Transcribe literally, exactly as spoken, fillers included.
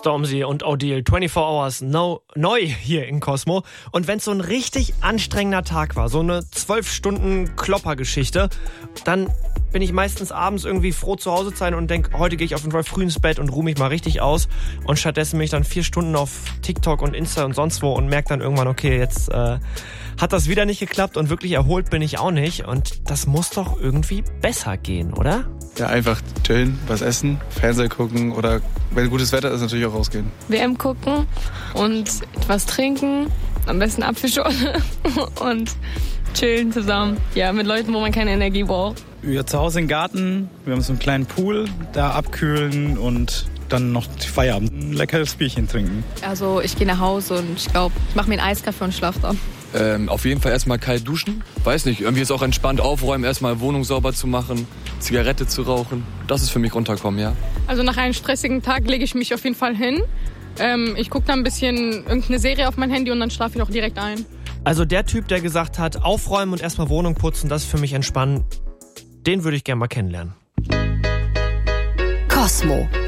Stormzy und Odile, vierundzwanzig Hours no, neu hier in Cosmo. Und wenn es so ein richtig anstrengender Tag war, so eine zwölf Stunden Klopper-Geschichte, dann bin ich meistens abends irgendwie froh, zu Hause zu sein und denke, heute gehe ich auf jeden Fall früh ins Bett und ruhe mich mal richtig aus. Und stattdessen bin ich dann vier Stunden auf TikTok und Insta und sonst wo und merke dann irgendwann, okay, jetzt äh, hat das wieder nicht geklappt und wirklich erholt bin ich auch nicht. Und das muss doch irgendwie besser gehen, oder? Ja, einfach chillen, was essen, Fernseher gucken oder wenn gutes Wetter ist, natürlich auch rausgehen. W M gucken und etwas trinken, am besten Apfelschorle und chillen zusammen. Ja, mit Leuten, wo man keine Energie braucht. Ja, zu Hause im Garten, wir haben so einen kleinen Pool, da abkühlen und dann noch Feierabend, ein leckeres Bierchen trinken. Also ich gehe nach Hause und ich glaube, ich mache mir einen Eiskaffee und schlafe dann. Ähm, auf jeden Fall erstmal kalt duschen. Weiß nicht, irgendwie ist auch entspannt aufräumen, erstmal Wohnung sauber zu machen, Zigarette zu rauchen. Das ist für mich runterkommen, ja. Also nach einem stressigen Tag lege ich mich auf jeden Fall hin. Ähm, ich gucke dann ein bisschen irgendeine Serie auf mein Handy und dann schlafe ich auch direkt ein. Also der Typ, der gesagt hat, aufräumen und erstmal Wohnung putzen, das ist für mich entspannen, den würde ich gerne mal kennenlernen. Cosmo.